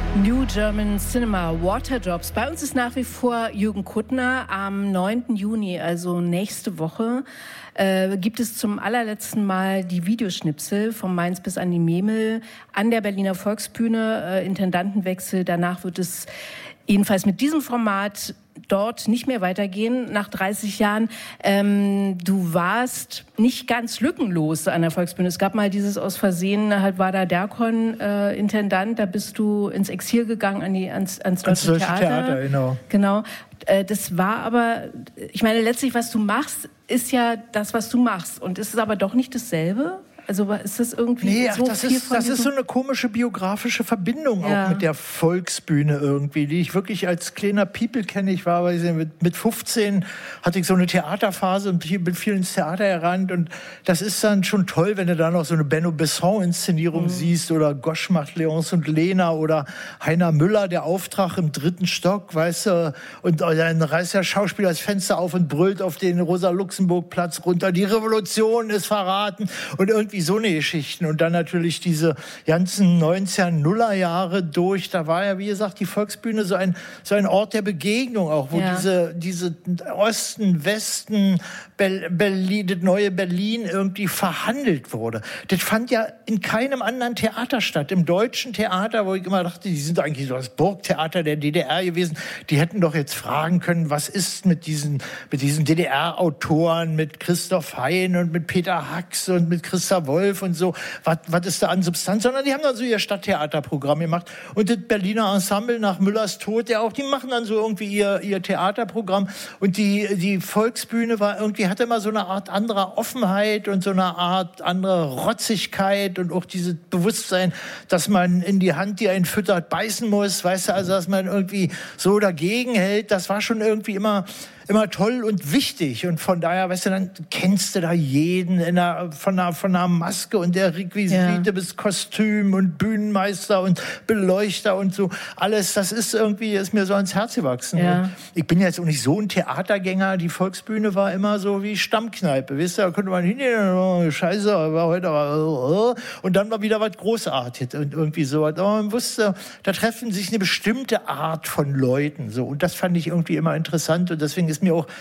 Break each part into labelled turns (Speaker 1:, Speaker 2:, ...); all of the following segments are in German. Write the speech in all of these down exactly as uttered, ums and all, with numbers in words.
Speaker 1: New German Cinema, Waterdrops. Bei uns ist nach wie vor Jürgen Kuttner. Am neunten Juni, also nächste Woche, äh, gibt es zum allerletzten Mal die Videoschnipsel vom Mainz bis an die Memel an der Berliner Volksbühne. Äh, Intendantenwechsel. Danach wird es jedenfalls mit diesem Format dort nicht mehr weitergehen nach dreißig Jahren. Ähm, du warst nicht ganz lückenlos an der Volksbühne. Es gab mal dieses aus Versehen, halt war da Derkon äh, Intendant, da bist du ins Exil gegangen an die, ans, ans Deutsche
Speaker 2: Deutsche
Speaker 1: Theater.
Speaker 2: Theater, genau.
Speaker 1: Genau. Äh, das war aber, ich meine, letztlich, was du machst, ist ja das, was du machst. Und ist es aber doch nicht dasselbe? Also ist das irgendwie
Speaker 2: nee,
Speaker 1: so
Speaker 2: ach, das
Speaker 1: viel
Speaker 2: ist,
Speaker 1: von
Speaker 2: das ist so eine komische biografische Verbindung
Speaker 1: ja.
Speaker 2: auch mit der Volksbühne irgendwie, die ich wirklich als kleiner People kenne. Ich war, weiß ich, mit, mit fünfzehn hatte ich so eine Theaterphase und bin viel ins Theater gerannt und das ist dann schon toll, wenn du da noch so eine Benno Besson-Inszenierung mhm. siehst oder Gosch macht Leonce und Lena oder Heiner Müller, der Auftrag im dritten Stock, weißt du, und dann reißt der Schauspieler das Fenster auf und brüllt auf den Rosa-Luxemburg-Platz runter, die Revolution ist verraten und irgendwie so eine Geschichten und dann natürlich diese ganzen neunzehnhunderter Jahre durch, da war ja, wie gesagt, die Volksbühne so ein, so ein Ort der Begegnung auch, wo ja. diese, diese Osten, Westen, Berlin, das neue Berlin irgendwie verhandelt wurde. Das fand ja in keinem anderen Theater statt. Im deutschen Theater, wo ich immer dachte, die sind eigentlich so das Burgtheater der D D R gewesen, die hätten doch jetzt fragen können, was ist mit diesen, mit diesen D D R-Autoren, mit Christoph Hein und mit Peter Hacks und mit Christa Wolf und so, was, was ist da an Substanz? Sondern die haben dann so ihr Stadttheaterprogramm gemacht. Und das Berliner Ensemble nach Müllers Tod, ja auch, die machen dann so irgendwie ihr, ihr Theaterprogramm. Und die, die Volksbühne war irgendwie, hatte immer so eine Art anderer Offenheit und so eine Art andere Rotzigkeit und auch dieses Bewusstsein, dass man in die Hand, die einen füttert, beißen muss, weißt du, also dass man irgendwie so dagegen hält, das war schon irgendwie immer immer toll und wichtig und von daher, weißt du, dann kennst du da jeden in der, von, der, von der Maske und der Requisite ja. bis Kostüm und Bühnenmeister und Beleuchter und so, alles, das ist irgendwie, ist mir so ans Herz gewachsen.
Speaker 1: Ja.
Speaker 2: Ich bin jetzt auch nicht so ein Theatergänger, die Volksbühne war immer so wie Stammkneipe, weißt du, da konnte man hingehen, oh, scheiße, war heute aber, und dann war wieder was Großartiges und irgendwie so, aber man wusste, da treffen sich eine bestimmte Art von Leuten, so, und das fand ich irgendwie immer interessant und deswegen ist mir auch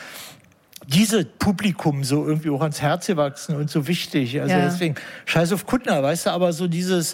Speaker 2: dieses Publikum so irgendwie auch ans Herz gewachsen und so wichtig. Also ja. deswegen, scheiß auf Kuttner, weißt du, aber so dieses...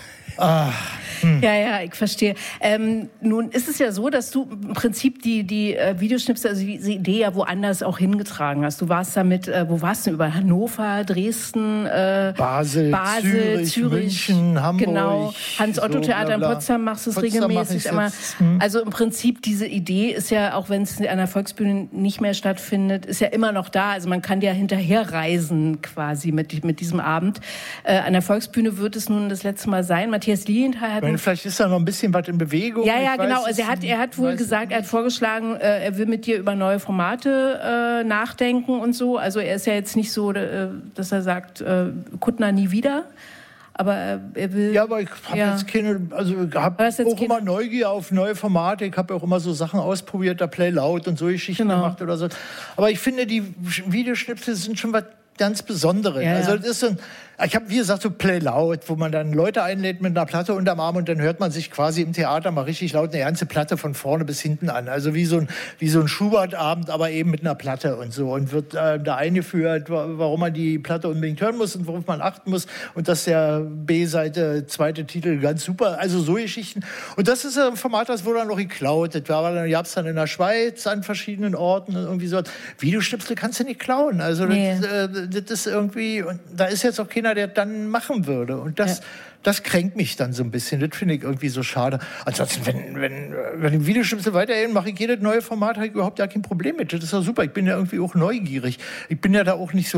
Speaker 2: Ah, hm.
Speaker 1: Ja, ja, ich verstehe. Ähm, nun ist es ja so, dass du im Prinzip die, die äh, Videoschnipsel, also diese Idee ja woanders auch hingetragen hast. Du warst damit, äh, wo warst du? Über Hannover, Dresden, äh,
Speaker 2: Basel,
Speaker 1: Basel,
Speaker 2: Zürich,
Speaker 1: Zürich,
Speaker 2: München, Hamburg.
Speaker 1: Genau, Hans-Otto-Theater so, in Potsdam machst du es regelmäßig. Immer. Hm. Also im Prinzip diese Idee ist ja, auch wenn es an der Volksbühne nicht mehr stattfindet, ist ja immer noch da. Also man kann ja hinterherreisen quasi mit, mit diesem Abend. Äh, an der Volksbühne wird es nun das letzte Mal sein. Matthias Lilienthal hat...
Speaker 2: Meine, vielleicht ist da noch ein bisschen was in Bewegung.
Speaker 1: Ja, ja,
Speaker 2: ich
Speaker 1: genau.
Speaker 2: Weiß,
Speaker 1: also er hat, er hat wohl gesagt, er hat vorgeschlagen, äh, er will mit dir über neue Formate äh, nachdenken und so. Also er ist ja jetzt nicht so, äh, dass er sagt, äh, Kuttner nie wieder. Aber äh, er will...
Speaker 2: Ja, aber ich habe
Speaker 1: ja.
Speaker 2: jetzt keine... Also ich habe auch keine... immer Neugier auf neue Formate. Ich habe auch immer so Sachen ausprobiert, da Play Loud und so Geschichten genau. gemacht oder so. Aber ich finde, die Videoschnipsel sind schon was ganz Besonderes. Ja, also das ist so ein... Ich habe, wie gesagt, so Play Loud, wo man dann Leute einlädt mit einer Platte unterm Arm und dann hört man sich quasi im Theater mal richtig laut eine ganze Platte von vorne bis hinten an. Also wie so ein, wie so ein Schubert-Abend, aber eben mit einer Platte und so. Und wird äh, da eingeführt, warum man die Platte unbedingt hören muss und worauf man achten muss. Und das ist der B-Seite, zweite Titel, ganz super. Also so Geschichten. Und das ist ein Format, das wurde dann noch geklaut. Das gab es dann in der Schweiz an verschiedenen Orten. Irgendwie so. Videoschnipsel kannst du nicht klauen. Also nee. das, äh, das ist irgendwie, und da ist jetzt auch kein der dann machen würde. Und das, ja. das kränkt mich dann so ein bisschen. Das finde ich irgendwie so schade. Ansonsten, wenn, wenn, wenn die Videoschnipsel weiterhin mache ich jedes neue Format, habe ich überhaupt gar kein Problem mit. Das ist doch super. Ich bin ja irgendwie auch neugierig. Ich bin ja da auch nicht so